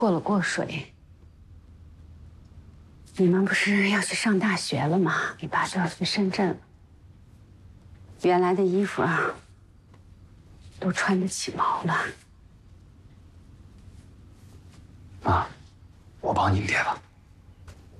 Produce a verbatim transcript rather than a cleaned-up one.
过了过水。你们不是要去上大学了吗？你爸就要去深圳了。原来的衣服啊，都穿得起毛了。 妈，我帮你们叠吧。